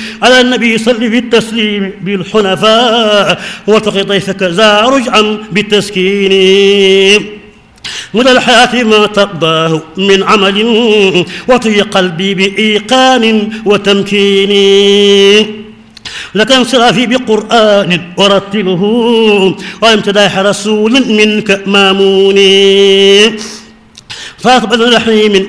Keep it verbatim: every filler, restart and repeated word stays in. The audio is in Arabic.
على النبي صل بالتسليم بالحنفاء واتق ضيفك ذا رجعا بالتسكين مدى الحياة ما ترضاه من عمل وطي قلبي بإيقان وتمكين لك انصرافي بقرآن ورتله وامتداح رسول منك مامون فاطب الرحيم